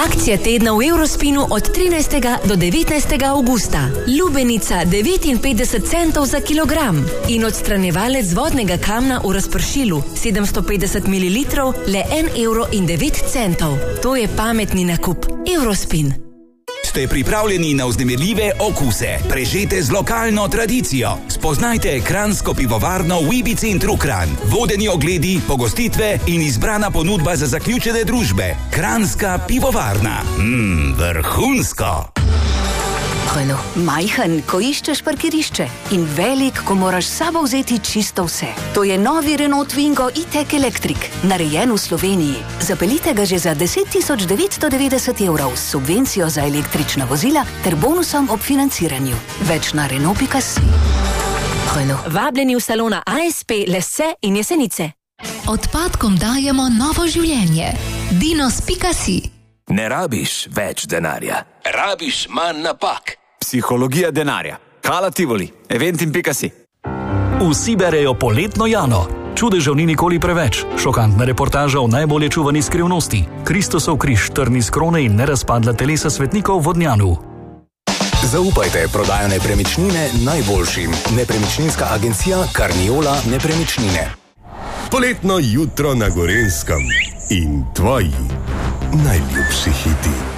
Akcija tedna v Eurospinu od 13. do 19. avgusta. Lubenica 59 centov za kilogram in odstranjevalec vodnega kamna v razpršilu 750 ml le 1,09 €. To je pametni nakup. Eurospin. Ste pripravljeni na vznemirljive okuse, prežete z lokalno tradicijo? Spoznajte kranjsko pivovarno v Ibici in Trukran. Vodeni ogledi, pogostitve in izbrana ponudba za zaključene družbe. Kranjska pivovarna. Vrhunsko! Majhen, ko iščeš parkirišče in velik, ko moraš s sabo vzeti čisto vse. To je novi Renault Twingo E-Tech Electric, narejen v Sloveniji. Zapeljite ga že za 10.990 € s subvencijo za električna vozila ter bonusom ob financiranju. Več na Renault.si. Vabljeni v salona ASP Lesse in Jesenice. Odpadkom dajemo novo življenje. Dinos.si. Ne rabiš več denarja, rabiš manj napak. Psihologija denarja. Kala Tivoli, Eventim.si. Vsi berejo Poletno Jano. Čudežev ni nikoli preveč. Šokantna reportaža o najbolje čuvani skrivnosti. Kristusov križ, trni s krone in nerazpadla telesa svetnikov v Vodnjanu. Zaupajte prodajo nepremičnine najboljšim. Nepremičninska agencija Carniola Nepremičnine. Poletno jutro na Gorenjskem in tvoji najljubši hiti.